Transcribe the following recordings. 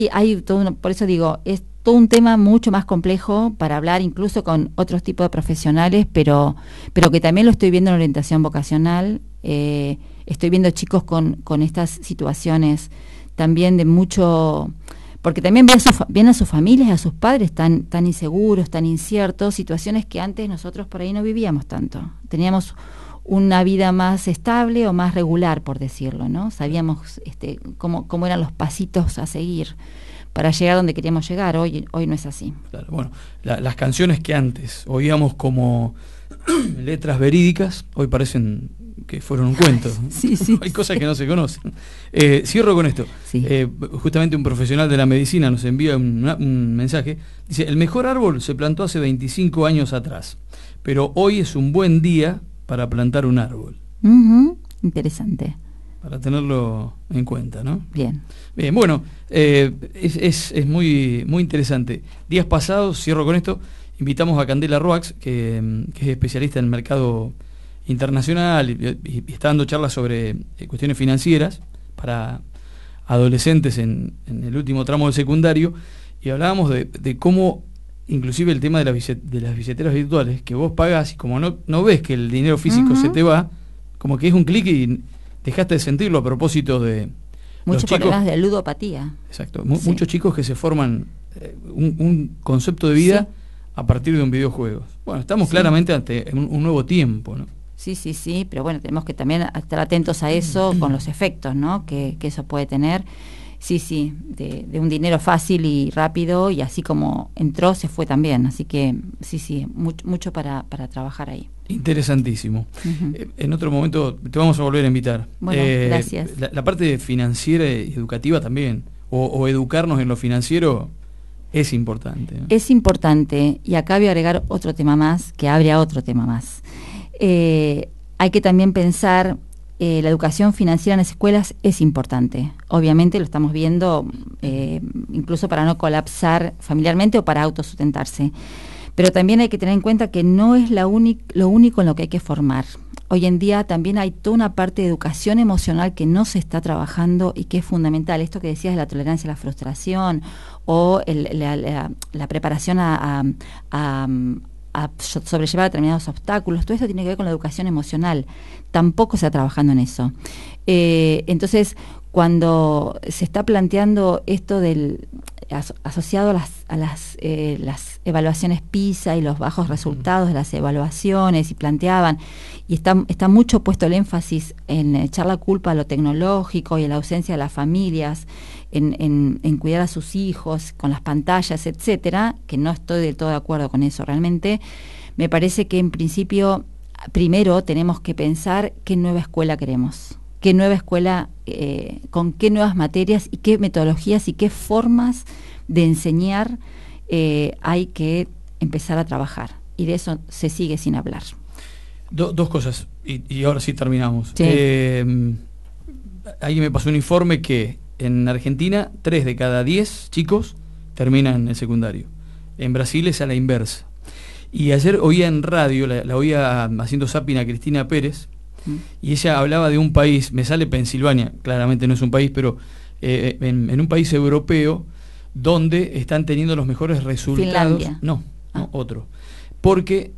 Y hay todo por eso digo, es todo un tema mucho más complejo para hablar incluso con otros tipos de profesionales, pero que también lo estoy viendo en orientación vocacional. Estoy viendo chicos con estas situaciones también de mucho, porque también ven a sus familias, a sus padres tan inseguros, tan inciertos, situaciones que antes nosotros por ahí no vivíamos tanto. Teníamos una vida más estable o más regular, por decirlo, ¿no? Sabíamos cómo eran los pasitos a seguir para llegar donde queríamos llegar. Hoy no es así. Claro, bueno, las canciones que antes oíamos como letras verídicas, hoy parecen que fueron un cuento. Sí, sí. Hay cosas que no se conocen. Cierro con esto. Sí. Justamente un profesional de la medicina nos envía un mensaje. Dice, el mejor árbol se plantó hace 25 años atrás, pero hoy es un buen día para plantar un árbol. Interesante. Para tenerlo en cuenta, ¿no? Bien. Bien, bueno, es muy, muy interesante. Días pasados, cierro con esto, invitamos a Candela Roax, que es especialista en el mercado internacional y está dando charlas sobre cuestiones financieras para adolescentes en el último tramo del secundario, y hablábamos de cómo inclusive el tema de las billeteras virtuales, que vos pagás y como no ves que el dinero físico se te va, como que es un clic y dejaste de sentirlo, a propósito de muchos chicos, problemas de ludopatía. Exacto, Sí. Muchos chicos que se forman un concepto de vida a partir de un videojuego. Bueno, estamos claramente ante un nuevo tiempo, ¿no? Sí, pero bueno, tenemos que también estar atentos a eso con los efectos, ¿no? Que eso puede tener. Sí, de un dinero fácil y rápido, y así como entró, se fue también. Así que sí, mucho para trabajar ahí. Interesantísimo. En otro momento te vamos a volver a invitar. Bueno, gracias. La parte financiera y educativa también, o educarnos en lo financiero, es importante, ¿no? Es importante, y acá voy a agregar otro tema más, que abre a otro tema más. Hay que también pensar, la educación financiera en las escuelas es importante. Obviamente lo estamos viendo, incluso para no colapsar familiarmente o para autosustentarse. Pero también hay que tener en cuenta que no es lo único en lo que hay que formar. Hoy en día también hay toda una parte de educación emocional que no se está trabajando y que es fundamental. Esto que decías de la tolerancia a la frustración o la preparación a sobrellevar determinados obstáculos, todo esto tiene que ver con la educación emocional. Tampoco se está trabajando en eso. Entonces, cuando se está planteando esto asociado a las evaluaciones PISA y los bajos resultados de las evaluaciones, y planteaban, y está mucho puesto el énfasis en echar la culpa a lo tecnológico y a la ausencia de las familias, en cuidar a sus hijos con las pantallas, etcétera, que no estoy del todo de acuerdo con eso realmente. Me parece que en principio, primero tenemos que pensar qué nueva escuela queremos, qué nueva escuela, con qué nuevas materias y qué metodologías y qué formas de enseñar hay que empezar a trabajar, y de eso se sigue sin hablar. Dos cosas, y ahora sí terminamos. Sí. Alguien me pasó un informe que en Argentina 3 de cada 10 chicos terminan el secundario. En Brasil es a la inversa. Y ayer oía en radio, la oía haciendo zapping a Cristina Pérez, y ella hablaba de un país, me sale Pensilvania, claramente no es un país, pero en un país europeo donde están teniendo los mejores resultados. Finlandia. No, otro. Porque,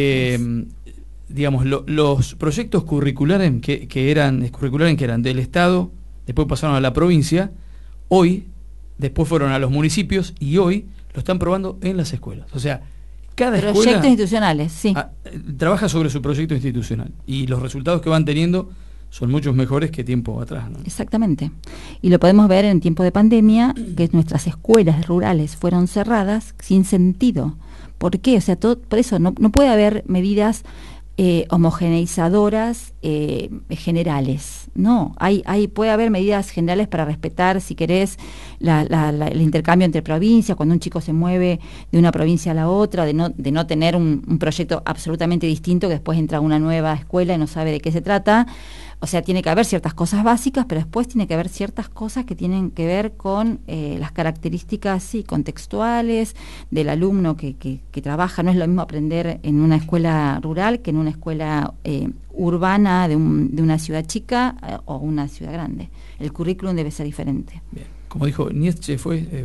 digamos, los proyectos curriculares que eran del Estado, después pasaron a la provincia, después fueron a los municipios, y hoy lo están probando en las escuelas. O sea, cada escuela proyectos institucionales, sí. Trabaja sobre su proyecto institucional, y los resultados que van teniendo son muchos mejores que tiempo atrás, ¿no? Exactamente. Y lo podemos ver en tiempo de pandemia, que nuestras escuelas rurales fueron cerradas sin sentido. ¿Por qué? O sea, por eso no puede haber medidas homogeneizadoras generales. No, puede haber medidas generales para respetar, si querés, el intercambio entre provincias, cuando un chico se mueve de una provincia a la otra, de no tener un proyecto absolutamente distinto, que después entra a una nueva escuela y no sabe de qué se trata. O sea, tiene que haber ciertas cosas básicas, pero después tiene que haber ciertas cosas que tienen que ver con las características contextuales del alumno que trabaja. No es lo mismo aprender en una escuela rural que en una escuela urbana de una ciudad chica o una ciudad grande. El currículum debe ser diferente. Bien. como dijo Nietzsche, fue